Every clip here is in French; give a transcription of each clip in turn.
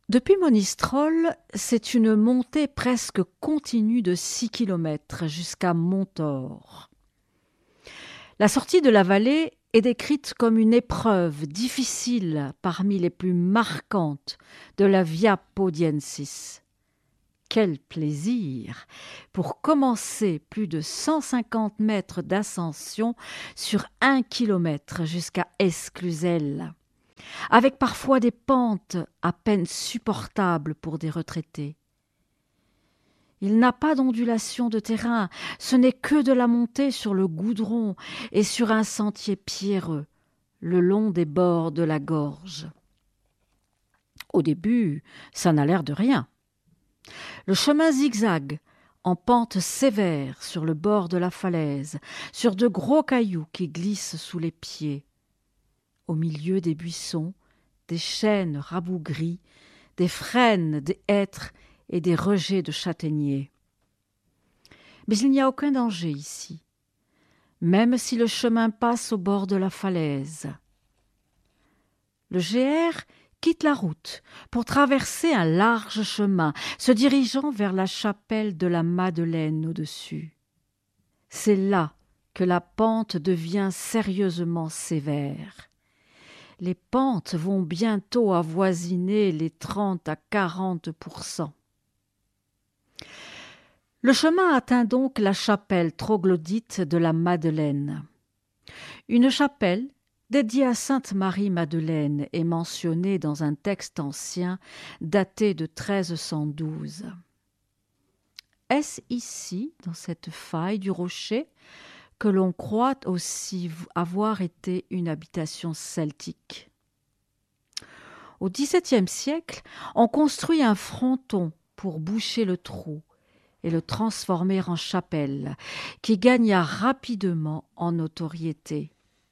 Depuis Monistrol, c'est une montée presque continue de 6 kilomètres jusqu'à Montaure. La sortie de la vallée est décrite comme une épreuve difficile parmi les plus marquantes de la Via Podiensis. Quel plaisir pour commencer plus de 150 mètres d'ascension sur 1 kilomètre jusqu'à Esclusel, avec parfois des pentes à peine supportables pour des retraités. Il n'a pas d'ondulation de terrain, ce n'est que de la montée sur le goudron et sur un sentier pierreux, le long des bords de la gorge. Au début, ça n'a l'air de rien. Le chemin zigzague, en pente sévère sur le bord de la falaise, sur de gros cailloux qui glissent sous les pieds. Au milieu des buissons, des chênes rabougris, des frênes, des hêtres et des rejets de châtaigniers. Mais il n'y a aucun danger ici, même si le chemin passe au bord de la falaise. Le GR quitte la route pour traverser un large chemin, se dirigeant vers la chapelle de la Madeleine au-dessus. C'est là que la pente devient sérieusement sévère. Les pentes vont bientôt avoisiner les 30 à 40%. Le chemin atteint donc la chapelle troglodyte de la Madeleine. Une chapelle dédiée à Sainte Marie-Madeleine est mentionnée dans un texte ancien daté de 1312. Est-ce ici, dans cette faille du rocher, que l'on croit aussi avoir été une habitation celtique? Au XVIIe siècle, on construit un fronton pour boucher le trou et le transformer en chapelle, qui gagna rapidement en notoriété.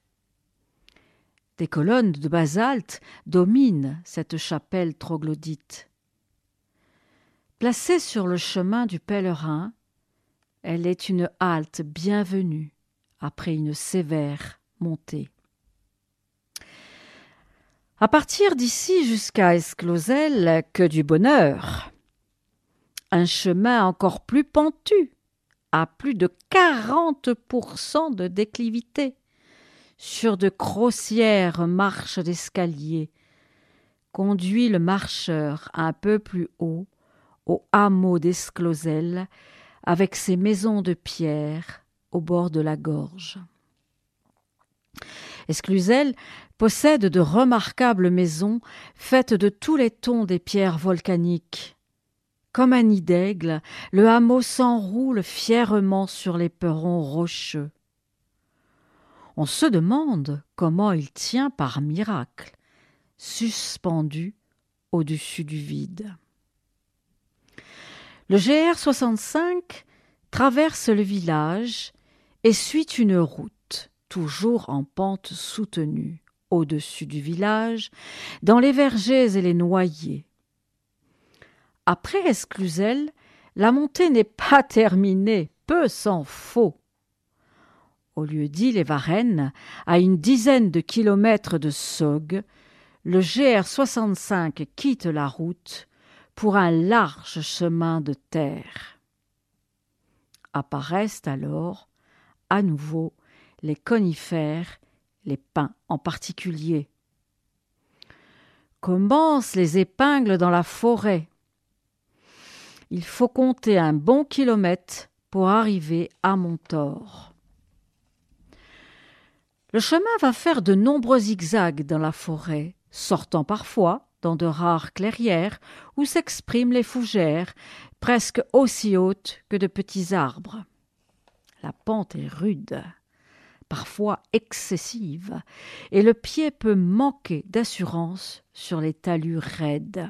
Des colonnes de basalte dominent cette chapelle troglodyte. Placée sur le chemin du pèlerin, elle est une halte bienvenue après une sévère montée. À partir d'ici jusqu'à Esclosel, que du bonheur! Un chemin encore plus pentu, à plus de 40% de déclivité, sur de grossières marches d'escalier, conduit le marcheur un peu plus haut, au hameau d'Esclosel, avec ses maisons de pierre au bord de la gorge. Esclusel possède de remarquables maisons faites de tous les tons des pierres volcaniques. Comme un nid d'aigle, le hameau s'enroule fièrement sur les perrons rocheux. On se demande comment il tient par miracle, suspendu au-dessus du vide. Le GR 65 traverse le village et suit une route, toujours en pente soutenue, au-dessus du village, dans les vergers et les noyers. Après Esclusel, la montée n'est pas terminée, peu s'en faut. Au lieu-dit les Varennes, à une dizaine de kilomètres de Saugues, le GR 65 quitte la route pour un large chemin de terre. Apparaissent alors, à nouveau, les conifères, les pins en particulier. Commencent les épingles dans la forêt. Il faut compter un bon kilomètre pour arriver à Montaure. Le chemin va faire de nombreux zigzags dans la forêt, sortant parfois dans de rares clairières où s'expriment les fougères, presque aussi hautes que de petits arbres. La pente est rude, parfois excessive, et le pied peut manquer d'assurance sur les talus raides.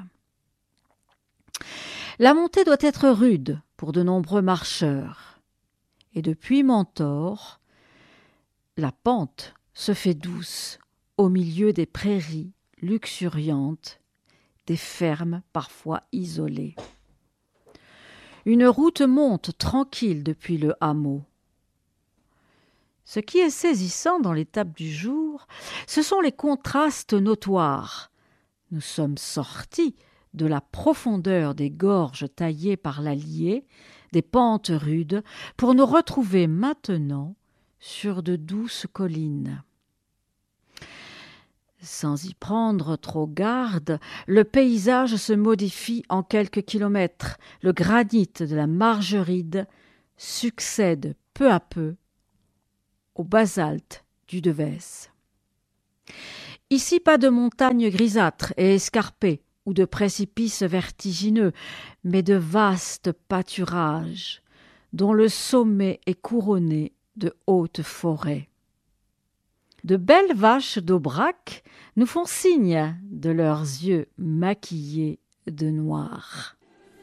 La montée doit être rude pour de nombreux marcheurs, et depuis Montaure, la pente se fait douce au milieu des prairies luxuriantes, des fermes parfois isolées. Une route monte tranquille depuis le hameau. Ce qui est saisissant dans l'étape du jour, ce sont les contrastes notoires. Nous sommes sortis de la profondeur des gorges taillées par l'Allier, des pentes rudes, pour nous retrouver maintenant sur de douces collines. Sans y prendre trop garde, le paysage se modifie en quelques kilomètres. Le granit de la Margeride succède peu à peu au basalte du Devèze. Ici, pas de montagnes grisâtres et escarpées ou de précipices vertigineux, mais de vastes pâturages dont le sommet est couronné de hautes forêts. De belles vaches d'Aubrac nous font signe de leurs yeux maquillés de noir.